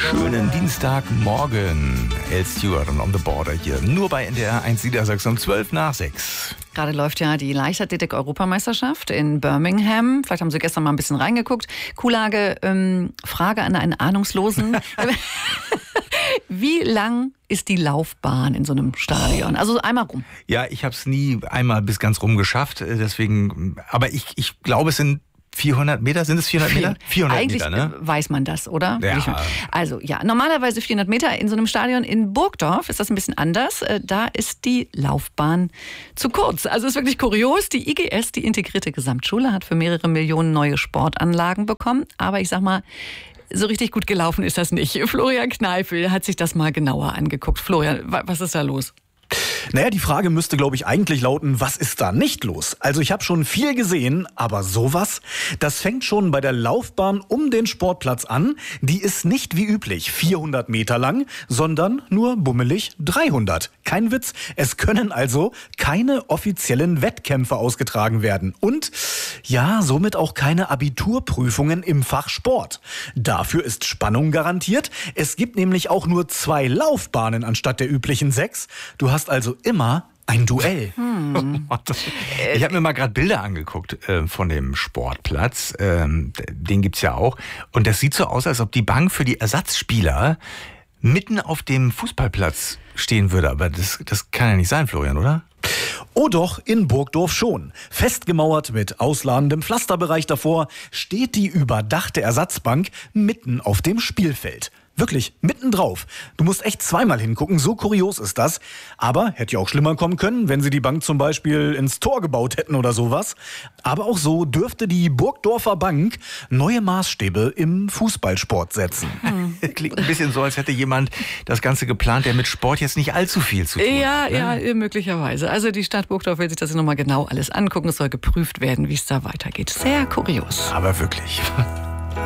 Schönen Dienstagmorgen. El Stewart und On the Border hier. Nur bei NDR 1 Niedersachsen um 6:12. Gerade läuft ja die Leichtathletik-Europameisterschaft in Birmingham. Vielleicht haben Sie gestern mal ein bisschen reingeguckt. Kuhlage, Frage an einen Ahnungslosen. Wie lang ist die Laufbahn in so einem Stadion? Also einmal rum. Ja, ich habe es nie einmal bis ganz rum geschafft. Deswegen, aber ich glaube, es sind 400 Meter, sind es 400 Meter? 400 Eigentlich Meter, ne? Weiß man das, oder? Ja. Also ja, normalerweise 400 Meter in so einem Stadion. In Burgdorf ist das ein bisschen anders. Da ist die Laufbahn zu kurz. Also ist wirklich kurios. Die IGS, die Integrierte Gesamtschule, hat für mehrere Millionen neue Sportanlagen bekommen. Aber ich sag mal, so richtig gut gelaufen ist das nicht. Florian Kneifel hat sich das mal genauer angeguckt. Florian, was ist da los? Naja, die Frage müsste, glaube ich, eigentlich lauten, was ist da nicht los? Also ich habe schon viel gesehen, aber sowas, das fängt schon bei der Laufbahn um den Sportplatz an. Die ist nicht wie üblich 400 Meter lang, sondern nur bummelig 300. Kein Witz, es können also keine offiziellen Wettkämpfe ausgetragen werden. Und ja, somit auch keine Abiturprüfungen im Fach Sport. Dafür ist Spannung garantiert. Es gibt nämlich auch nur 2 Laufbahnen anstatt der üblichen 6. Du hast also immer ein Duell. Ich habe mir mal gerade Bilder angeguckt von dem Sportplatz. Den gibt's ja auch. Und das sieht so aus, als ob die Bank für die Ersatzspieler mitten auf dem Fußballplatz stehen würde. Aber das kann ja nicht sein, Florian, oder? Oh doch, in Burgdorf schon. Festgemauert mit ausladendem Pflasterbereich davor steht die überdachte Ersatzbank mitten auf dem Spielfeld. Wirklich, mitten drauf. Du musst echt zweimal hingucken, so kurios ist das. Aber hätte ja auch schlimmer kommen können, wenn sie die Bank zum Beispiel ins Tor gebaut hätten oder sowas. Aber auch so dürfte die Burgdorfer Bank neue Maßstäbe im Fußballsport setzen. Klingt ein bisschen so, als hätte jemand das Ganze geplant, der mit Sport jetzt nicht allzu viel zu tun hat. Ja, möglicherweise. Also die Stadt Burgdorf will sich das nochmal genau alles angucken. Es soll geprüft werden, wie es da weitergeht. Sehr kurios. Aber wirklich.